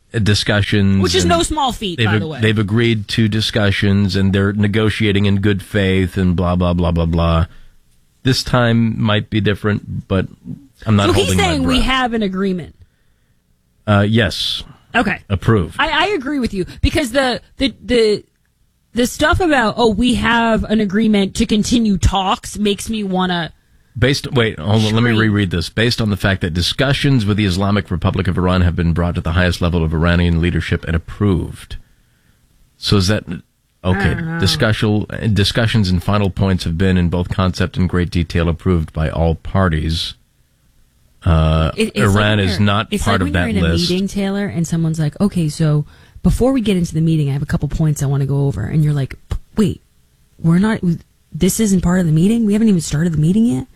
discussions. Which is no small feat, by the way. They've agreed to discussions, and they're negotiating in good faith, and blah, blah, blah, blah, blah. This time might be different, but I'm not holding my breath. So he's saying we have an agreement? Yes. Okay. Approved. I agree with you, because the stuff about, we have an agreement to continue talks makes me want to... Hold on, let me reread this. Based on the fact that discussions with the Islamic Republic of Iran have been brought to the highest level of Iranian leadership and approved. So is that... Okay, discussions and final points have been, in both concept and great detail, approved by all parties. Iran is not part of that list. It's like when you're in a meeting, Taylor, and someone's like, okay, so before we get into the meeting, I have a couple points I want to go over. And you're like, wait, this isn't part of the meeting? We haven't even started the meeting yet?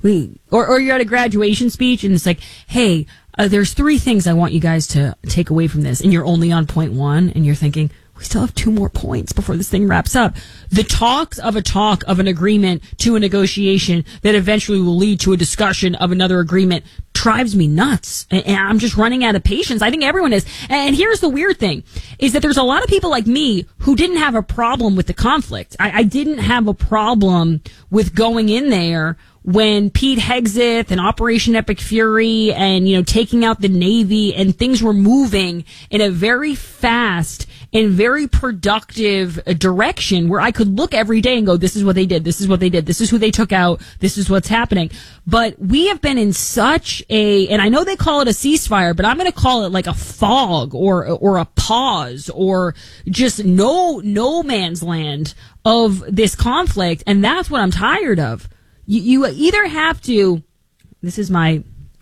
Or you're at a graduation speech, and it's like, hey, there's 3 things I want you guys to take away from this. And you're only on point 1, and you're thinking, we still have 2 more points before this thing wraps up. The talk of an agreement to a negotiation that eventually will lead to a discussion of another agreement drives me nuts. And I'm just running out of patience. I think everyone is. And here's the weird thing, is that there's a lot of people like me who didn't have a problem with the conflict. I didn't have a problem with going in there when Pete Hegseth and Operation Epic Fury and, taking out the Navy, and things were moving in a very fast and very productive direction where I could look every day and go, this is what they did, this is what they did, this is who they took out, this is what's happening. But we have been in such and I know they call it a ceasefire, but I'm going to call it like a fog or a pause or just no man's land of this conflict. And that's what I'm tired of. You either have to, this is my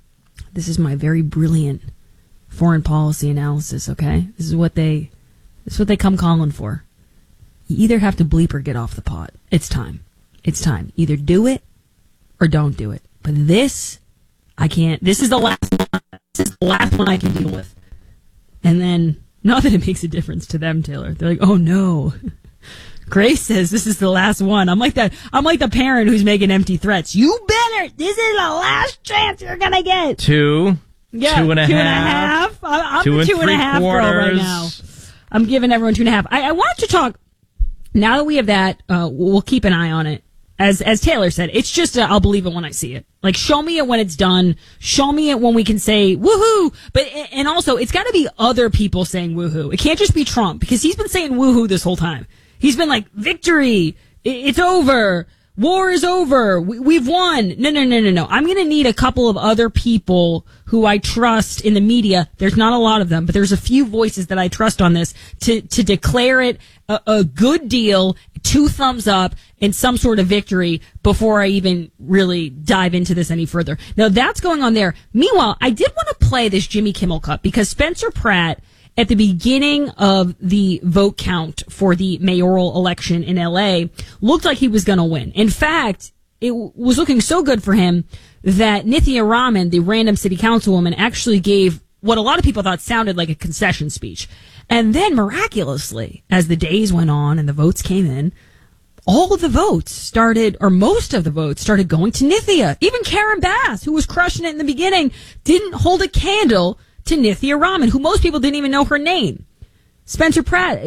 very brilliant foreign policy analysis, okay? This is what they come calling for. You either have to bleep or get off the pot. It's time. Either do it or don't do it. But this, I can't. This is the last one. This is the last one I can deal with. And then, not that it makes a difference to them, Taylor. They're like, oh no. Grace says this is the last one. I'm like the parent who's making empty threats. You better. This is the last chance you're gonna get. 2. Yeah, 2.5. I'm the 2.5 girl right now. I'm giving everyone 2.5. I wanted to talk. Now that we have that, we'll keep an eye on it. As Taylor said, it's just I'll believe it when I see it. Like, show me it when it's done. Show me it when we can say woohoo. And also, it's got to be other people saying woohoo. It can't just be Trump, because he's been saying woohoo this whole time. He's been like, victory, it's over, war is over, we've won. No. I'm going to need a couple of other people who I trust in the media. There's not a lot of them, but there's a few voices that I trust on this to declare it a good deal, 2 thumbs up, and some sort of victory before I even really dive into this any further. Now, that's going on there. Meanwhile, I did want to play this Jimmy Kimmel Cup, because Spencer Pratt, at the beginning of the vote count for the mayoral election in LA, looked like he was going to win. In fact, it was looking so good for him that Nithya Raman, the random city councilwoman, actually gave what a lot of people thought sounded like a concession speech. And then miraculously, as the days went on and the votes came in, all of the votes started, or most of the votes started going to Nithya. Even Karen Bass, who was crushing it in the beginning, didn't hold a candle to Nithya Raman, who most people didn't even know her name. Spencer Pratt,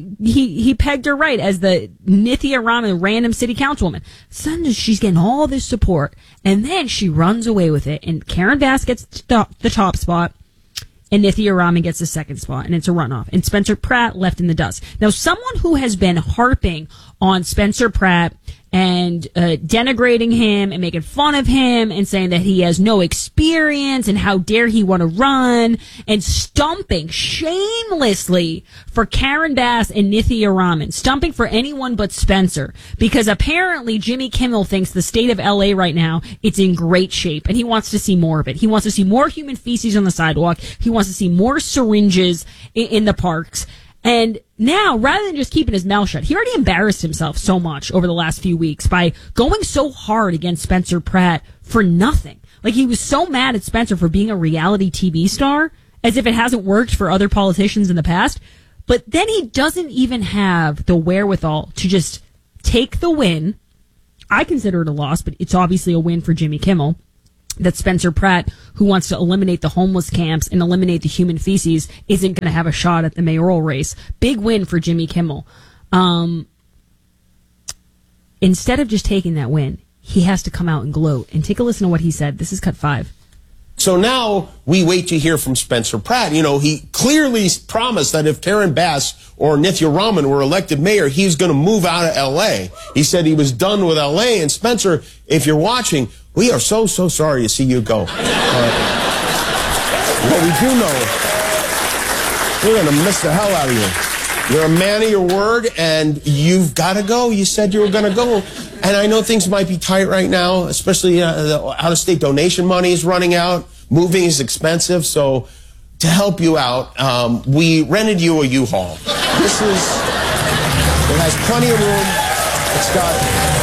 he pegged her right as the Nithya Raman random city councilwoman. Suddenly she's getting all this support, and then she runs away with it, and Karen Bass gets the top spot, and Nithya Raman gets the second spot, and it's a runoff. And Spencer Pratt left in the dust. Now, someone who has been harping on Spencer Pratt and denigrating him and making fun of him and saying that he has no experience and how dare he want to run, and stumping shamelessly for Karen Bass and Nithya Raman, stumping for anyone but Spencer, because apparently Jimmy Kimmel thinks the state of LA right now, it's in great shape, and he wants to see more of it. He wants to see more human feces on the sidewalk. He wants to see more syringes in the parks. And now, rather than just keeping his mouth shut, he already embarrassed himself so much over the last few weeks by going so hard against Spencer Pratt for nothing. Like, he was so mad at Spencer for being a reality TV star, as if it hasn't worked for other politicians in the past. But then he doesn't even have the wherewithal to just take the win. I consider it a loss, but it's obviously a win for Jimmy Kimmel. that Spencer Pratt, who wants to eliminate the homeless camps and eliminate the human feces, isn't going to have a shot at the mayoral race. Big win for Jimmy Kimmel. Instead of just taking that win, he has to come out and gloat. And take a listen to what he said. This is cut 5. So now we wait to hear from Spencer Pratt. You know, he clearly promised that if Karen Bass or Nithya Raman were elected mayor, he's going to move out of L.A. He said he was done with L.A. And Spencer, if you're watching, we are so sorry to see you go. But we do know we're going to miss the hell out of you. You're a man of your word, and you've got to go. You said you were going to go. And I know things might be tight right now, especially the out-of-state donation money is running out. Moving is expensive. So to help you out, we rented you a U-Haul. It has plenty of room. It's got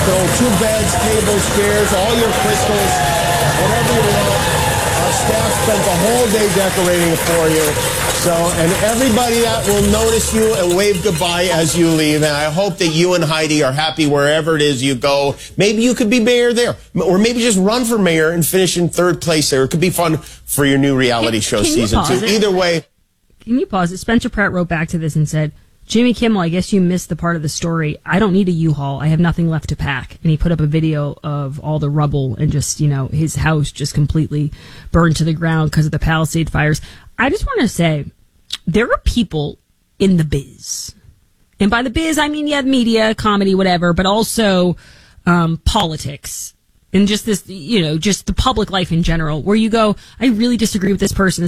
2 beds, tables, chairs, all your crystals, whatever you want. Our staff spent the whole day decorating it for you. So, and everybody that will notice you and wave goodbye as you leave. And I hope that you and Heidi are happy wherever it is you go. Maybe you could be mayor there. Or maybe just run for mayor and finish in 3rd place there. It could be fun for your new reality show season 2. Either way. Can you pause it? Spencer Pratt wrote back to this and said, Jimmy Kimmel, I guess you missed the part of the story. I don't need a U-Haul. I have nothing left to pack. And he put up a video of all the rubble and just, his house just completely burned to the ground because of the Palisade fires. I just want to say, there are people in the biz. And by the biz, I mean, media, comedy, whatever, but also politics. And just this, just the public life in general, where you go, I really disagree with this person.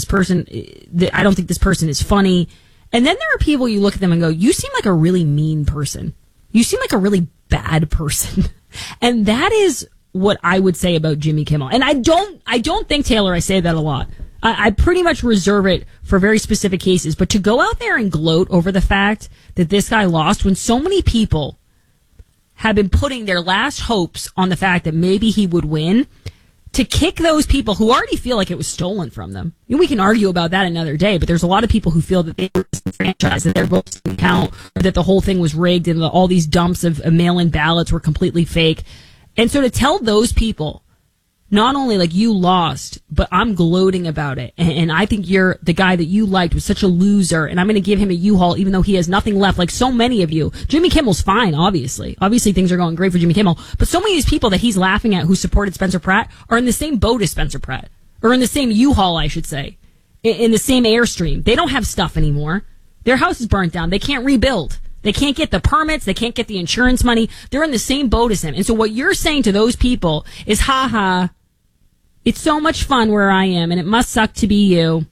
I don't think this person is funny. And then there are people you look at them and go, you seem like a really mean person. You seem like a really bad person. And that is what I would say about Jimmy Kimmel. And I don't think, Taylor, I say that a lot. I pretty much reserve it for very specific cases. But to go out there and gloat over the fact that this guy lost when so many people have been putting their last hopes on the fact that maybe he would win, to kick those people who already feel like it was stolen from them. We can argue about that another day, but there's a lot of people who feel that they were disenfranchised, that their votes didn't count, or that the whole thing was rigged and all these dumps of mail-in ballots were completely fake. And so to tell those people, not only like you lost, but I'm gloating about it. And I think you're the guy that you liked was such a loser. And I'm going to give him a U-Haul even though he has nothing left. Like so many of you. Jimmy Kimmel's fine, obviously. Obviously things are going great for Jimmy Kimmel. But so many of these people that he's laughing at who supported Spencer Pratt are in the same boat as Spencer Pratt. Or in the same U-Haul, I should say. In the same Airstream. They don't have stuff anymore. Their house is burnt down. They can't rebuild. They can't get the permits. They can't get the insurance money. They're in the same boat as him. And so what you're saying to those people is, ha, it's so much fun where I am, and it must suck to be you.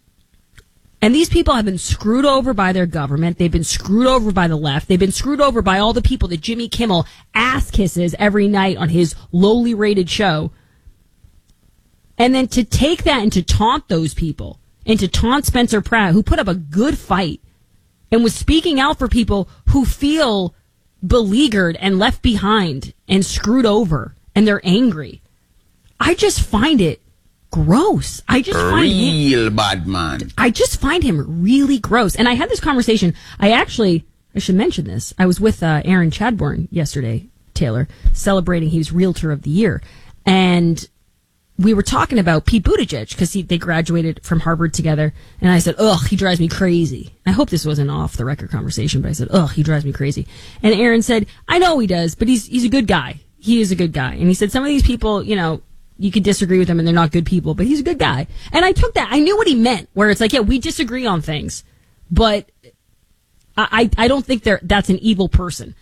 And these people have been screwed over by their government. They've been screwed over by the left. They've been screwed over by all the people that Jimmy Kimmel ass kisses every night on his lowly rated show. And then to take that and to taunt those people, and to taunt Spencer Pratt, who put up a good fight, and was speaking out for people who feel beleaguered and left behind and screwed over, and they're angry. I just find it gross. I just find real bad man. I just find him really gross. And I had this conversation. I should mention this. I was with Aaron Chadbourne yesterday, Taylor, celebrating he was Realtor of the Year. And we were talking about Pete Buttigieg because they graduated from Harvard together. And I said, ugh, he drives me crazy. I hope this wasn't off the record conversation, but I said, ugh, he drives me crazy. And Aaron said, I know he does, but he's a good guy. He is a good guy. And he said, some of these people, you could disagree with them and they're not good people, but he's a good guy. And I took that. I knew what he meant, where it's like, yeah, we disagree on things, but I don't think that's an evil person.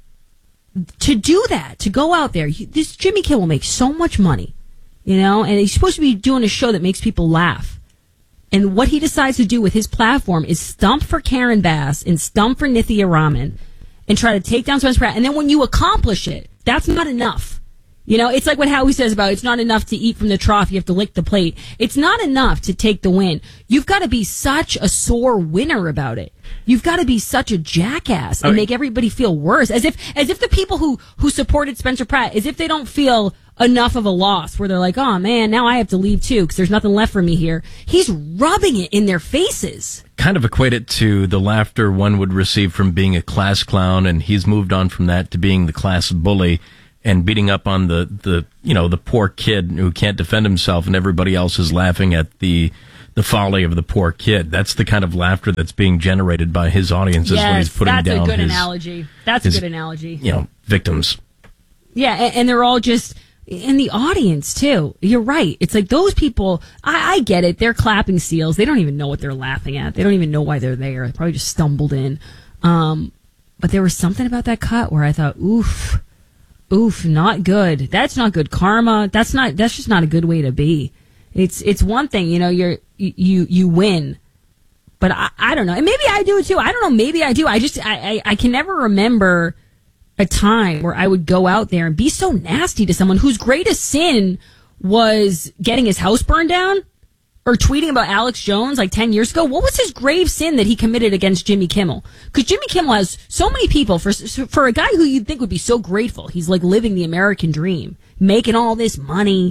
To do that, to go out there, this Jimmy Kimmel makes so much money, and he's supposed to be doing a show that makes people laugh. And what he decides to do with his platform is stump for Karen Bass and stump for Nithya Raman and try to take down Spencer Pratt. And then when you accomplish it, that's not enough. It's like what Howie says about it's not enough to eat from the trough, you have to lick the plate. It's not enough to take the win. You've got to be such a sore winner about it. You've got to be such a jackass and make everybody feel worse. As if the people who supported Spencer Pratt, as if they don't feel enough of a loss where they're like, oh man, now I have to leave too because there's nothing left for me here. He's rubbing it in their faces. Kind of equate it to the laughter one would receive from being a class clown, and he's moved on from that to being the class bully. and beating up on the poor kid who can't defend himself, and everybody else is laughing at the folly of the poor kid. That's the kind of laughter that's being generated by his audiences when he's putting down that's a good analogy. That's a good analogy. Victims. Yeah, and they're all just in the audience, too. You're right. It's like those people, I get it. They're clapping seals. They don't even know what they're laughing at. They don't even know why they're there. They probably just stumbled in. But there was something about that cut where I thought, oof, not good. That's not good karma. That's just not a good way to be. It's one thing, you win. But I don't know. And maybe I do it too. I don't know. Maybe I do. I can never remember a time where I would go out there and be so nasty to someone whose greatest sin was getting his house burned down or tweeting about Alex Jones like 10 years ago. What was his grave sin that he committed against Jimmy Kimmel? Because Jimmy Kimmel has so many people for a guy who you'd think would be so grateful. He's like living the American dream, making all this money,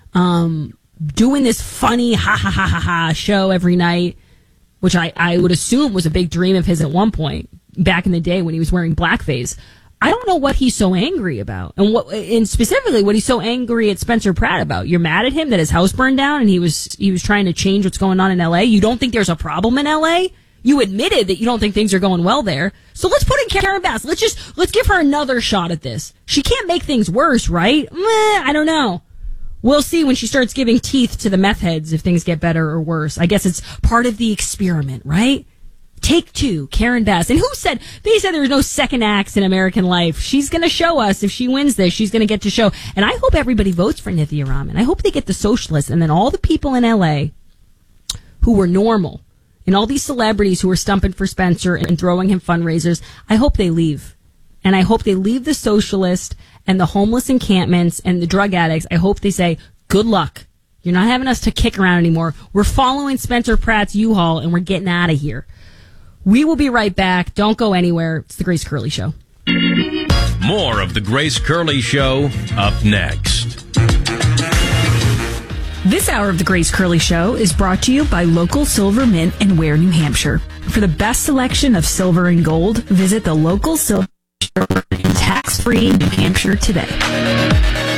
doing this funny ha show every night, which I would assume was a big dream of his at one point back in the day when he was wearing blackface. I don't know what he's so angry about, and specifically what he's so angry at Spencer Pratt about. You're mad at him that his house burned down and he was trying to change what's going on in LA. You don't think there's a problem in LA? You admitted that you don't think things are going well there. So let's put in Karen Bass. Let's give her another shot at this. She can't make things worse, right? I don't know. We'll see when she starts giving teeth to the meth heads if things get better or worse. I guess it's part of the experiment, right? Take two, Karen Bass. And they said there was no second acts in American life. She's going to show us if she wins this. She's going to get to show. And I hope everybody votes for Nithya Raman. I hope they get the socialists and then all the people in LA who were normal and all these celebrities who were stumping for Spencer and throwing him fundraisers. I hope they leave. And I hope they leave the socialist and the homeless encampments and the drug addicts. I hope they say, good luck. You're not having us to kick around anymore. We're following Spencer Pratt's U-Haul and we're getting out of here. We will be right back. Don't go anywhere. It's the Grace Curley Show. More of the Grace Curley Show up next. This hour of the Grace Curley Show is brought to you by Local Silver Mint in Ware, New Hampshire. For the best selection of silver and gold, visit the local silver in tax-free New Hampshire today.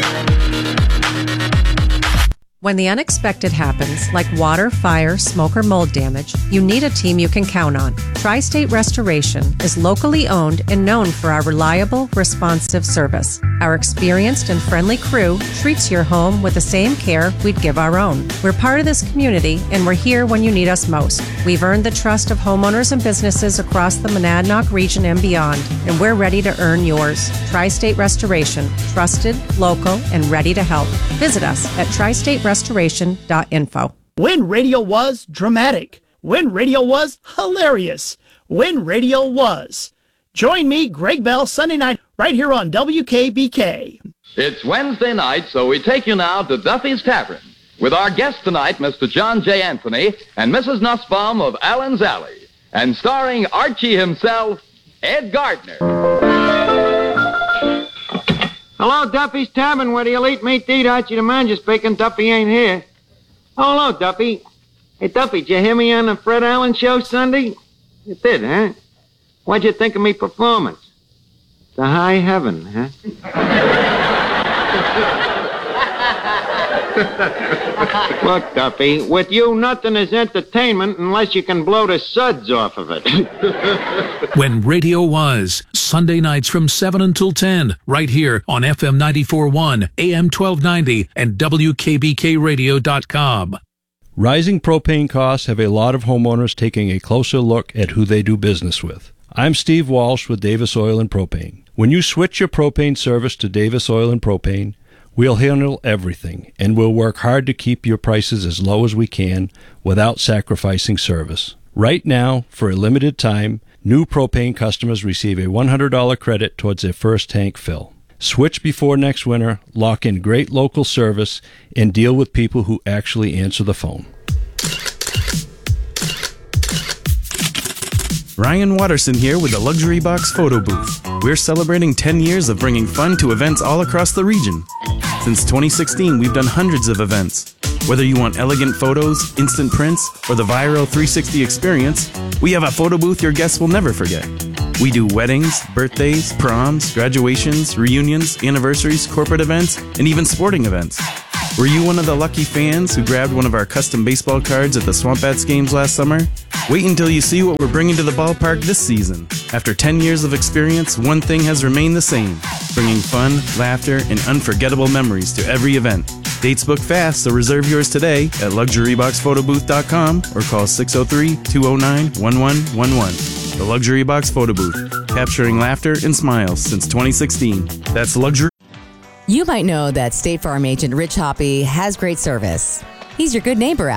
When the unexpected happens, like water, fire, smoke, or mold damage, you need a team you can count on. Tri-State Restoration is locally owned and known for our reliable, responsive service. Our experienced and friendly crew treats your home with the same care we'd give our own. We're part of this community, and we're here when you need us most. We've earned the trust of homeowners and businesses across the Monadnock region and beyond, and we're ready to earn yours. Tri-State Restoration, trusted, local, and ready to help. Visit us at tristaterestoration.info. When radio was dramatic. When radio was hilarious. When radio was. Join me, Greg Bell, Sunday night, right here on WKBK. It's Wednesday night, so we take you now to Duffy's Tavern with our guest tonight, Mr. John J. Anthony, and Mrs. Nussbaum of Allen's Alley, and starring Archie himself, Ed Gardner. Hello, Duffy's Tavern, where the elite meat to eat. Archie the manager speaking. Duffy ain't here. Oh, hello, Duffy. Hey, Duffy, did you hear me on the Fred Allen show Sunday? You did, huh? What'd you think of me performance? To high heaven, huh? Look, Duffy, with you, nothing is entertainment unless you can blow the suds off of it. When radio was, Sunday nights from 7 until 10, right here on FM 94.1, AM 1290, and WKBKRadio.com. Rising propane costs have a lot of homeowners taking a closer look at who they do business with. I'm Steve Walsh with Davis Oil and Propane. When you switch your propane service to Davis Oil and Propane, we'll handle everything, and we'll work hard to keep your prices as low as we can without sacrificing service. Right now, for a limited time, new propane customers receive a $100 credit towards their first tank fill. Switch before next winter, lock in great local service, and deal with people who actually answer the phone. Ryan Watterson here with the Luxury Box Photo Booth. We're celebrating 10 years of bringing fun to events all across the region. Since 2016, we've done hundreds of events. Whether you want elegant photos, instant prints, or the viral 360 experience, we have a photo booth your guests will never forget. We do weddings, birthdays, proms, graduations, reunions, anniversaries, corporate events, and even sporting events. Were you one of the lucky fans who grabbed one of our custom baseball cards at the Swamp Bats games last summer? Wait until you see what we're bringing to the ballpark this season. After 10 years of experience, one thing has remained the same, bringing fun, laughter, and unforgettable memories to every event. Dates book fast, so reserve yours today at LuxuryBoxPhotoBooth.com or call 603-209-1111. The Luxury Box Photo Booth, capturing laughter and smiles since 2016. That's Luxury. You might know that State Farm agent Rich Hoppy has great service. He's your good neighbor